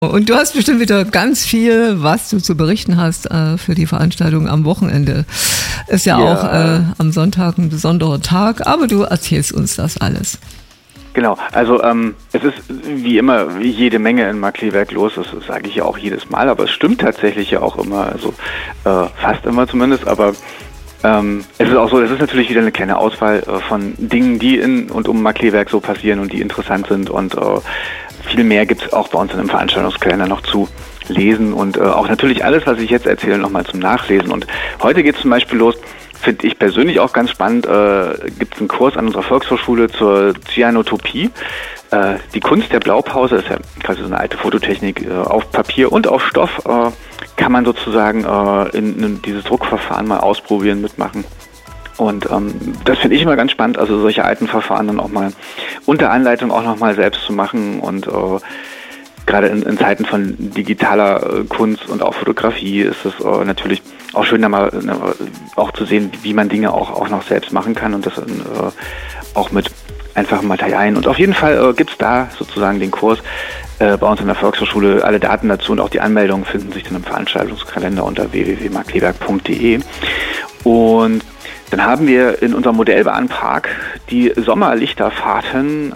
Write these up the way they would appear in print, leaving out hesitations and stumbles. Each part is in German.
Und du hast bestimmt wieder ganz viel, was du zu berichten hast für die Veranstaltung am Wochenende. Ist ja auch am Sonntag ein besonderer Tag, aber du erzählst uns das alles. Genau, also es ist wie immer jede Menge in Markkleeberg los, das sage ich ja auch jedes Mal, aber es stimmt tatsächlich ja auch immer, also fast immer zumindest, aber es ist auch so, es ist natürlich wieder eine kleine Auswahl von Dingen, die in und um Markkleeberg so passieren und die interessant sind und viel mehr gibt es auch bei uns in einem Veranstaltungskalender noch zu lesen und auch natürlich alles, was ich jetzt erzähle, nochmal zum Nachlesen. Und heute geht es zum Beispiel los, finde ich persönlich auch ganz spannend, gibt es einen Kurs an unserer Volkshochschule zur Cyanotopie. Die Kunst der Blaupause ist ja quasi so eine alte Fototechnik auf Papier und auf Stoff, kann man sozusagen in dieses Druckverfahren mal ausprobieren, mitmachen. Und das finde ich immer ganz spannend, also solche alten Verfahren dann auch mal unter Anleitung auch nochmal selbst zu machen und gerade in Zeiten von digitaler Kunst und auch Fotografie ist es natürlich auch schön, da mal auch zu sehen, wie man Dinge auch noch selbst machen kann und das auch mit einfachen Materialien. Und auf jeden Fall gibt es da sozusagen den Kurs bei uns in der Volkshochschule. Alle Daten dazu und auch die Anmeldungen finden sich dann im Veranstaltungskalender unter www.markkleeberg.de. Und dann haben wir in unserem Modellbahnpark die Sommerlichterfahrten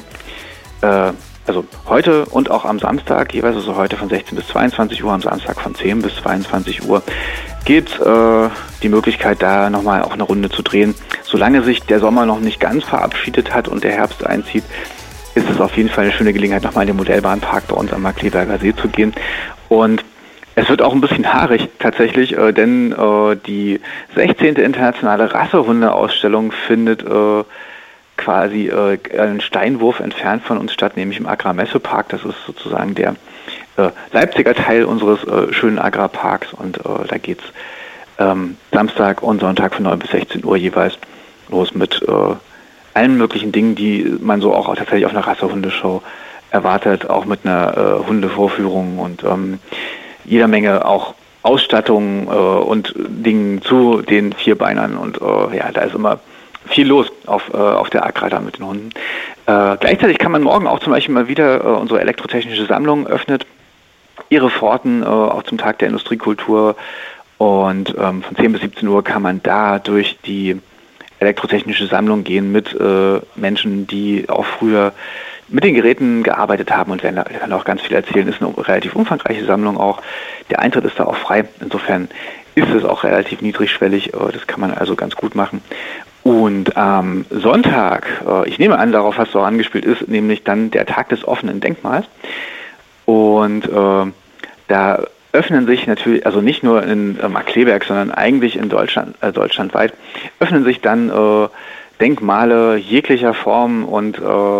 also heute und auch am Samstag, jeweils also heute von 16 bis 22 Uhr, am Samstag von 10 bis 22 Uhr, gibt die Möglichkeit, da nochmal auch eine Runde zu drehen. Solange sich der Sommer noch nicht ganz verabschiedet hat und der Herbst einzieht, ist es auf jeden Fall eine schöne Gelegenheit, nochmal in den Modellbahnpark bei uns am Markkleeberger See zu gehen. Und es wird auch ein bisschen haarig tatsächlich, denn die 16. internationale Rassehundeausstellung findet quasi einen Steinwurf entfernt von uns statt, nämlich im Agrarmessepark. Das ist sozusagen der Leipziger Teil unseres schönen Agrarparks und da geht's Samstag und Sonntag von 9 bis 16 Uhr jeweils los mit allen möglichen Dingen, die man so auch tatsächlich auf einer Rassehundeshow erwartet, auch mit einer Hundevorführung und jeder Menge auch Ausstattung und Dingen zu den Vierbeinern und da ist immer viel los auf der Agra da mit den Hunden. Gleichzeitig kann man morgen auch zum Beispiel mal wieder unsere elektrotechnische Sammlung öffnet ihre Pforten auch zum Tag der Industriekultur und von 10 bis 17 Uhr kann man da durch die elektrotechnische Sammlung gehen mit Menschen, die auch früher mit den Geräten gearbeitet haben und werden da auch ganz viel erzählen. Ist eine relativ umfangreiche Sammlung auch. Der Eintritt ist da auch frei. Insofern ist es auch relativ niedrigschwellig. Das kann man also ganz gut machen. Und am Sonntag, ich nehme an, darauf hast du auch angespielt, ist nämlich dann der Tag des offenen Denkmals. Und da öffnen sich natürlich, also nicht nur in Markkleeberg, sondern eigentlich in deutschlandweit, öffnen sich dann Denkmale jeglicher Form und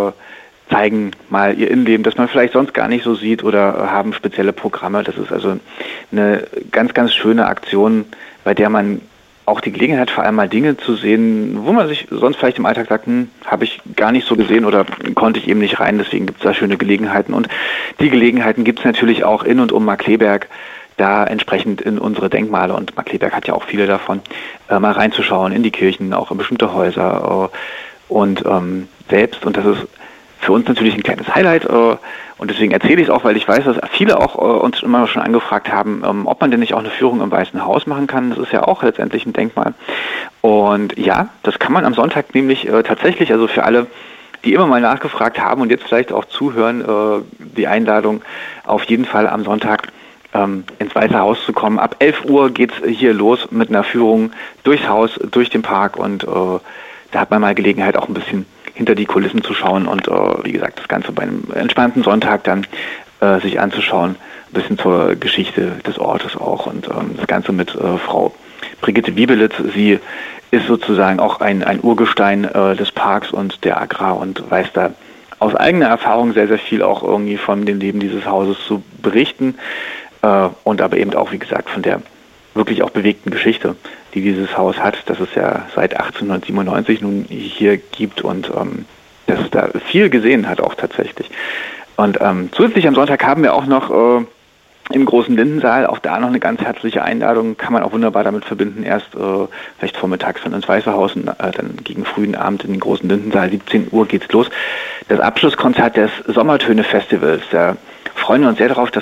zeigen mal ihr Innenleben, das man vielleicht sonst gar nicht so sieht oder haben spezielle Programme. Das ist also eine ganz, ganz schöne Aktion, bei der man auch die Gelegenheit vor allem mal Dinge zu sehen, wo man sich sonst vielleicht im Alltag sagt, habe ich gar nicht so gesehen oder konnte ich eben nicht rein, deswegen gibt es da schöne Gelegenheiten. Und die Gelegenheiten gibt es natürlich auch in und um Markkleeberg, da entsprechend in unsere Denkmale, und Markkleeberg hat ja auch viele davon, mal reinzuschauen in die Kirchen, auch in bestimmte Häuser und selbst, und das ist für uns natürlich ein kleines Highlight und deswegen erzähle ich es auch, weil ich weiß, dass viele auch uns immer schon angefragt haben, ob man denn nicht auch eine Führung im Weißen Haus machen kann. Das ist ja auch letztendlich ein Denkmal. Und ja, das kann man am Sonntag nämlich tatsächlich, also für alle, die immer mal nachgefragt haben und jetzt vielleicht auch zuhören, die Einladung auf jeden Fall am Sonntag ins Weiße Haus zu kommen. Ab 11 Uhr geht's hier los mit einer Führung durchs Haus, durch den Park und da hat man mal Gelegenheit, auch ein bisschen hinter die Kulissen zu schauen und wie gesagt, das Ganze bei einem entspannten Sonntag dann sich anzuschauen, ein bisschen zur Geschichte des Ortes auch und das Ganze mit Frau Brigitte Biebelitz. Sie ist sozusagen auch ein Urgestein des Parks und der Agra und weiß da aus eigener Erfahrung sehr, sehr viel auch irgendwie von dem Leben dieses Hauses zu berichten und aber eben auch, wie gesagt, von der wirklich auch bewegten Geschichte, die dieses Haus hat, das es ja seit 1897 nun hier gibt und dass es da viel gesehen hat auch tatsächlich. Und zusätzlich am Sonntag haben wir auch noch im großen Lindensaal, auch da noch eine ganz herzliche Einladung, kann man auch wunderbar damit verbinden, erst vielleicht vormittags dann ins Weiße Haus und dann gegen frühen Abend in den großen Lindensaal, 17 Uhr geht's los. Das Abschlusskonzert des Sommertöne-Festivals, der freuen wir uns sehr darauf, dass